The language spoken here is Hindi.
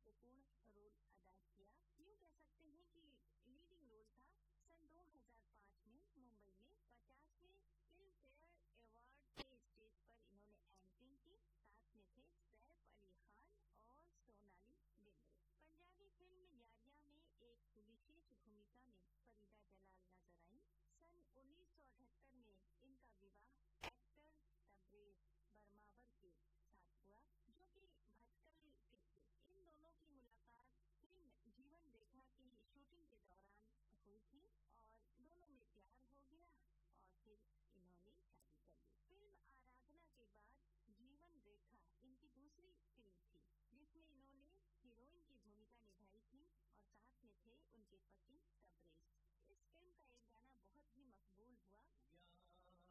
महत्वपूर्ण रोल अदा किया। यूँ कह सकते हैं कि लीडिंग रोल था। सन 2005 में मुंबई में 50वें फिल्म फेयर अवार्ड के स्टेज पर इन्होंने एंकरिंग की। साथ में थे सैफ अली खान और सोनाली बेंद्रे। पंजाबी फिल्म यारियां में एक विशेष भूमिका में फरीदा जलाल नजर आई।